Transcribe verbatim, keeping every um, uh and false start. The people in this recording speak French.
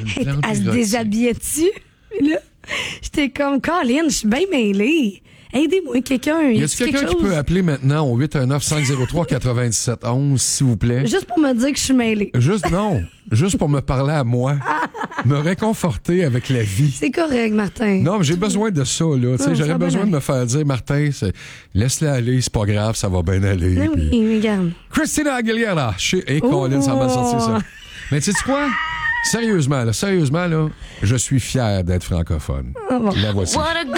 Elle, plante elle se érotique. déshabillait-tu? Puis là, j'étais comme, Colin, je suis bien mêlée. Aidez-moi, quelqu'un. Y a-t-il quelqu'un quelque qui chose? peut appeler maintenant au huit un neuf, cinq zéro trois, neuf sept un un, s'il vous plaît? Juste pour me dire que je suis mêlée. Juste, non. Juste pour me parler à moi. Me réconforter avec la vie. C'est correct, Martin. Non, mais j'ai besoin de ça, là. Tu sais, Non, ça j'aurais va besoin bien de me faire dire, Martin, c'est- laisse-la aller, c'est pas grave, ça va bien aller. Mais Puis- oui, mais regarde. Christina Aguilera. Chez... Hey, Oh! Colin, ça m'a sorti ça. Mais tu sais quoi? Sérieusement, là, sérieusement, là, je suis fier d'être francophone. Ah bon. La voici. What a